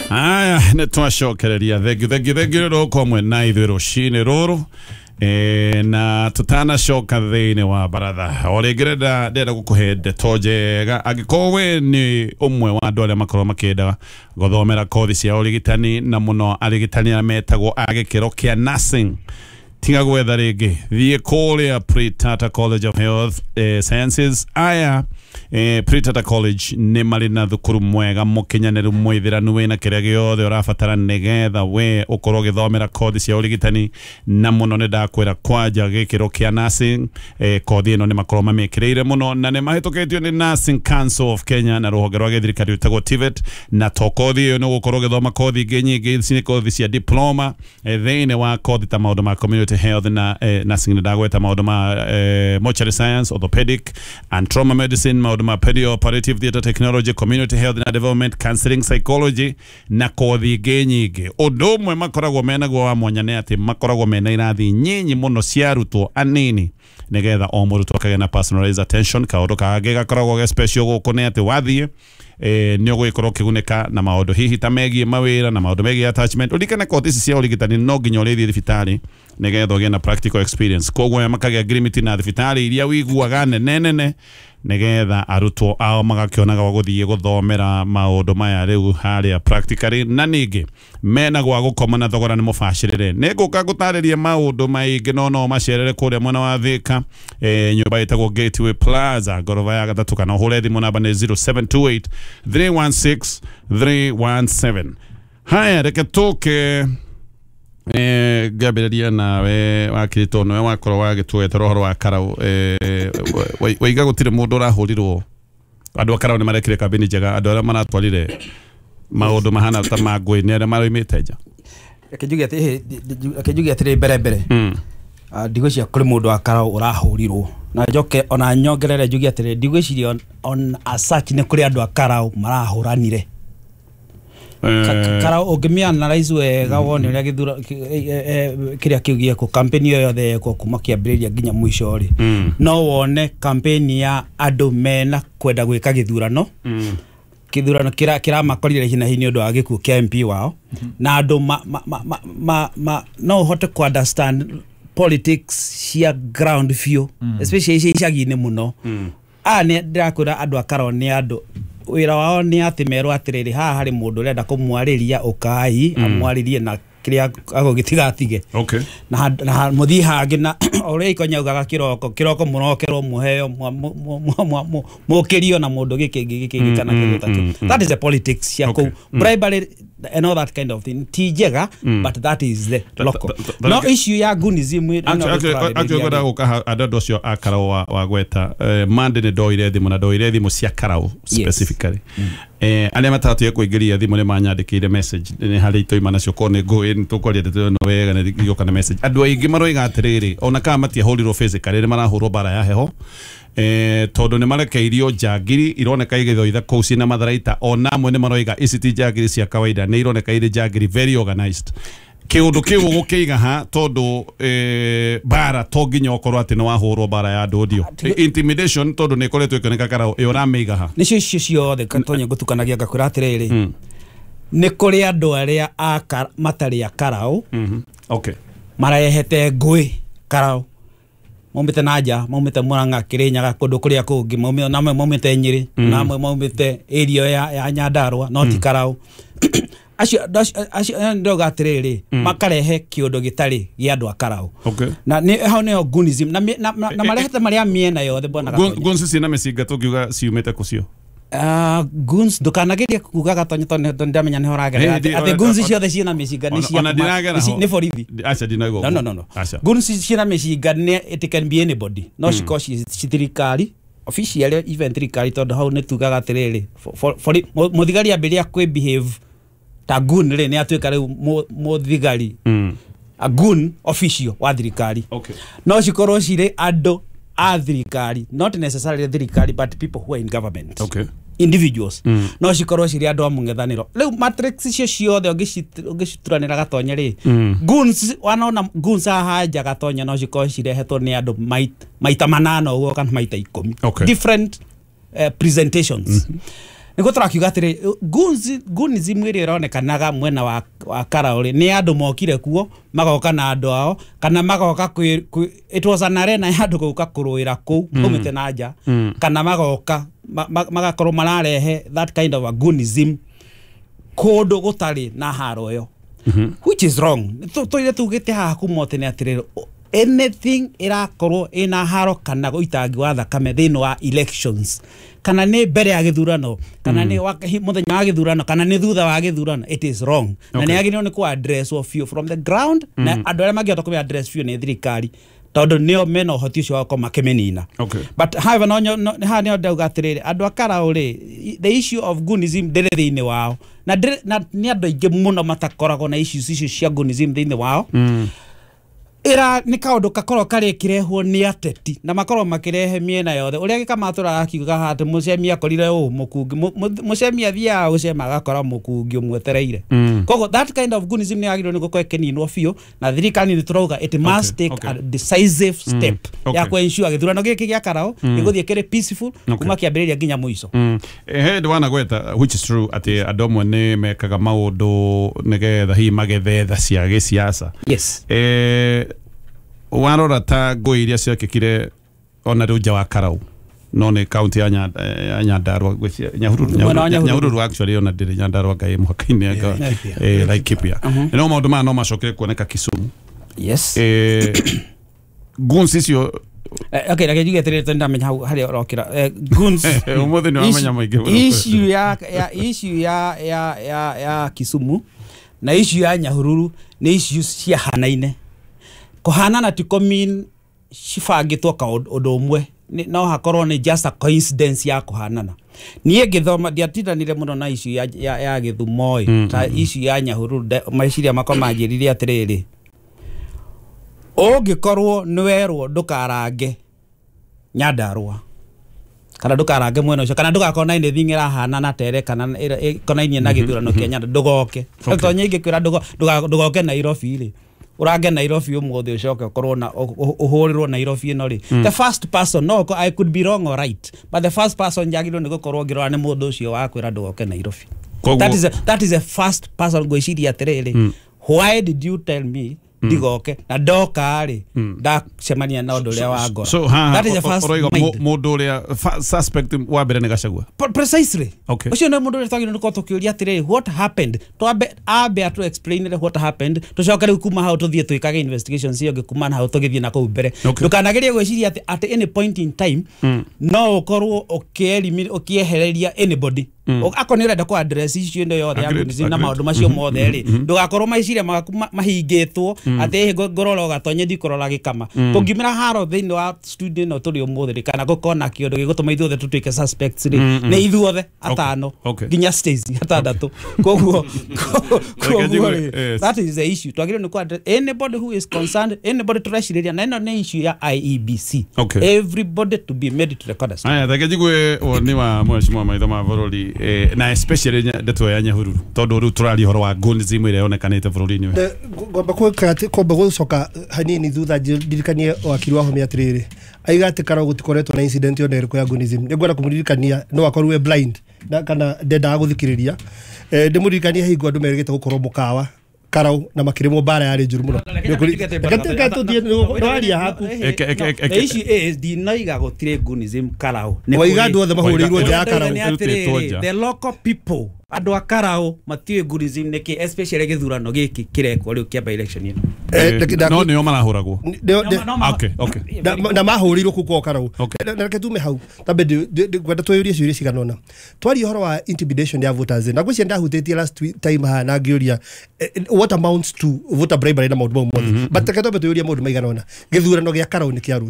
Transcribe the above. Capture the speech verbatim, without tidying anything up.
Aya, nitwacokereria thengi thengi thengi roko mwe na ithiro cine ruru e, na tutana coka thiini wa baratha oringirenda ndenda gukuhe ndeto njega angĩkorwo we ni umwe wa andu aria makorwo makenda guthomera kothi cia urigitani na muno arigitani aria metagwo a gikiro kia nursing tiga gwetha ringi thie kuria Pre-Tata College of Health eh, Sciences. Aya eh, Pre-Tata College ni mari na thukuru mwega mukinyaneru mwithiranu wina kiria giothe urabatara nigetha we ukorwo githomera kothi cia urigitani na muno ni ndakwira kwanja gikiro kia nursing eh, kothi ino ni makorwo mamikirire muno na ni mahitukitio ni Nursing Council of Kenya na ruhonge rwa githirikari rwitagwo T V E T na to kothi iyo ni gukorwo githoma kothi ingi nyingi cini kothi cia diploma eh, thiini wa kothi ta maundu ma community health na eh, nursing ni ndagweta maundu ma eh, mortuary science, orthopedic and trauma medicine, maundu ma perioperative theatre technology, community health na development, counseling, psychology na kothi ingi nyingi. Undu umwe makoragwo menaguo wa mwanya ni ati makoragwo mena irathi nyinyi muno cia arutwo anini nigetha o murutwo akagĩa na personalized attention. Kaundu kangĩ gakoragwo ge special guku ni ati wathie eh, ni ũgũgĩkorwo ũkĩgunĩka na maũndũ hihi ta megiĩ mawĩra na maũndũ megiĩ attachment. Ũrikane kothi ici cia ũrigitani no nginya ũrĩthiĩ thibitarĩ nigetha ũgĩe na practical experience. Koguo makagĩa agreement na thibitarĩ iria wiguaga nene nene nigetha arutwo ao magakĩonaga wa gũthiĩ gũthomera maũndũ maya rĩu harĩa practically na ningĩ mena gwa gũkoma na thogora nĩ mũbacĩrĩre. Nĩ ngũka gũtarĩria maũndũ maingĩ no no macerere kũrĩa mwena wa Thika eh, nyũmba ĩtagwo Gateway Plaza ngoroba ya gatatũ kana ũhũre thimũ namba nĩ zero seven two eight three one six three one seven. Haya reke tũke eh gaberia nawe wakirito no wakorwo wagitwete rohoro wa karau eh waiga gutire mundu rahurirwo andu akarau ni marekire kabini njega andu aria maratwarire maundu mahana ta magwe ni aria maroimite nja akejugi ati akejugi ati bere bere ndigo cia kuri mundu akarau urahurirwo na njoke ona nyongerere njugi ati ndigo cia on asach ni kuri andu akarau marahuranire Karau ungimia analyze wega wone uria githura kiria kiugie ku campaign yo yothe ko kuma kiambiriria nginya mwisho ri no wone campaign ya andu mena kwenda gwika githurano githurano kira kira makorire hina hini undu wa gikuo kia M P wao na andu ma no hote ku understand politics cia ground view especially icagi-ini muno a ni ndirakwira andu akarao ni andu wira wao ni ati merwo atiriri haha hari mundu urenda kumwariria ukai amwaririe na kiria agogitigatige okay na na muthi hangi na ore ikonyaugaga kiroko kiroko murokerwo muheo mukirio na mundu gikingi gikingi kana kigutatu. That is the politics ya ku bribery and all that kind of thing tijega but that is the local no issue ya gunism actually goda guka adado cio akarao wa gweta mande ne doire thimu na doire thimu cia karao specifically eh aria matatu ya kuingiria thimu ne manyandikire message ni hari itoima nacio kone go in tukwaria ndeto no wega na gioka na message andu aingi maroiga atiriri ona kama matia holiro physically ni marahurwo bara ya heho eh tondu ni marekeirio njagiri ironeka igithoitha kuu cina matharaita ona amwe ni maroiga iciti njagiri cia kawaida ni ironeka iri njagiri very organized kiundu kiu gukiiga ha tondu eh bara to nginya okorwo ati no wahurwo bara ya ndodio intimidation tondu ni koretwo ikoneka karao iyo rameiga ha nicio icio ciothe katonye gutukanagia ngakura atiriri ni kuri andu aria aka matari ya karao okay marehete ngui karao maumite naja maumite Murang'a Kirinyaga kundu kuria kungi maumite namwe maumite Nyeri namwe maumite area ya ya Nyandarua not karao acio acio ndo gatiriri makarehe kiundu gitari gia andu akarao okay na ni hau ne gunism na na marehete maria miena yothe bona gatonye guns cina mesinga tukiuga ciumite kucio Uh, guns ndukanageria kuga gatonye tonde ndamenya ni horagera ati guns ciothe ciina mesinga ni cia ni borithi acha dinago no no no no guns ciina mesinga ni it can be anybody no ciko cithirikari officially even thirikari tondu hau ni tugaga atiriri muthigari ambiria kwi behave ta gun ri ni atwika ri muthigari a gun official wa thirikari okay no cikorwo cire andu a thirikari not necessarily thirikari but people who are in government okay individuals mm. no cikorwo ciria andu amung'ethaniro riu matrix cio ciothe ungicituranira gatonye ri mm. guns wanaona guns haja gatonye no cikorwo cirehetwo ni andu maita manano ugo kana maita ikumi okay. different uh, presentations mm -hmm. niko turakiuga atiri gunzi gunizi mwiri ironekanaga mwena wa wa Karauri ni andu mokire kuo magoka na andu ao kana magoka it was an arena ya andu guka kuruira ku kumite na nja kana magoka magakorwo mararehe that kind of a gunism kodo gutari na haro yo which is wrong to ile tugite ha kumote ni atiri anything irakorwo ina haro kana goitangi wa thakame thino wa elections kana ni mbere ya githurano kana ni muthenya wa githurano kana ni thutha wa githurano it is wrong na ni agirwo ni ku address of you from the ground na andu ara magihota ku address you ni thirikari tondu nio mena uhoti ucio wa ko makemenina but however no ha ni ndauga atiriri andu Akarauri the issue of gunism ndere thini wao na ni andu aingi muno matakoragwo na issues icio cia gunism thini wao ira ni kaundu kakoro kare kirehwo ni ateti na makoro makirehe miena yothe uria gikamatura akiuga hati mucemia akorire u mukungi mucemia thia ucema agakora mukungi umwetereire kogo that kind of gunism ni agirwo ni gukwe keninwo fio na thirikari ni turauga it must okay, take okay. a decisive step mm, okay. ya ku ensure githurano giki gia Karau mm. iguthie kire peaceful okay. kuma kiambiriria ginya muico mm. ehe ndwana gweta which is true ati adomwe ni mekaga maundu nigetha hi magethetha cia gisiasa yes eh warora ta ngo iria ciakikire ona riu nja wa Karau no ni county ya Nyandarua gwicia Nyahururu Nyahururu actually ona ndiri Nyandarua ngai mwaka-ini anga eh Laikipia no maundu ma no macokire kuoneka Kisumu yes eh guns icio okay like you get it ndamenya hari orokira guns umuthi ni wamenya maingi issue ya ya issue ya ya ya ya Kisumu na issue ya Nyahururu ni issue cia hanaine kuhanana tiko mean shifagitwo ka undu umwe no hakorwo ni just a coincidence ya kuhanana nie githoma ndiatindanire muno na issue ya ya, ya Githumoi mm, ta mm, issue ya Nyahururu maiciria makomanjirire atiriri ogikorwo niwerwo ndukarange Nyandarua kana ndukarange mwena ucio kana ndugakona ine thingera hana na tere kana konainie na githurano kia Nyandarua ndugoke to nyingi kwira ndugoke Nairobi ri urange Nairobi umuthi ucoke korwo na uhurirwo Nairobi no ri the first person no I could be wrong or right but the first person jagirwo ni gukorwo ngirora ni mundu ucio wa kwira ndugoke Nairobi that is a, that is the first person gwiciria atiriri mm. why did you tell me digoke na doka ri da cemania na undu ria wa ngora so that is the first mundu ria suspect wa mbere ni Gachagua precisely okay ucio no mundu ria twagire ni kotokiuria atiriri what happened to abe to explain what happened to coka ri kuma how to thie twikage investigations iyo gikuma na how to githie na ku mbere ndukanageria gwiciria ati at any point in time no ukorwo ukielimi ukiehereria anybody akonira ndako address icio ndo yothe ya gunism na maundu macio mothe ri ndugakorwo maiciria mahingitwo ate ngororo gatonye ndikorora gikama kungimira haro thini wa student no turi umuthi kana gukona kiondo gigutuma ithuothe tutwike suspects ri ni ithuothe atano ginya Stacy atandatu koguo koguo that is the issue twagire ni ku anybody who is concerned anybody to rashiriria na ino ni issue ya I E B C everybody to be made to record us aya thakejigwe woni wa mheshimiwa maitho ma bururi na especially ndeto ya Nyahururu tondu ru turari horo wa gunism ire onekanite bururi-ini we ngomba kwikati komba gucoka hanini thutha ndirikanie wakiri wa homi atiriri aiga ati Karau gutikoretwo na incident yo nderiko ya gunism ngwenda kumuririkania no akorwe blind na kana ndenda guthikiriria eh ndimuririkanie hingo andu merigite gukorwo mukawa Karau na makirimo bara yari njuru muno gateka to die no aria haku the issue is dinaiga gutire gunism Karau ni waiga ndu othe mahurirwo ja Karau the local people andu a Karau matiwe gunism neki especially githurano giki kirekwo riu kia by election ino no ni o marahuragwo okay okay na mahurirwo kuko Karau na ketume hau tabe gwenda tweyuria ciuria ciganona twari horo wa intimidation ya voters na gwicia ndahutetie last time ha na ngiuria what amounts to voter bribery na maundu mau mothe but ketume tweyuria maundu maiganona githurano gia Karau ni kiaru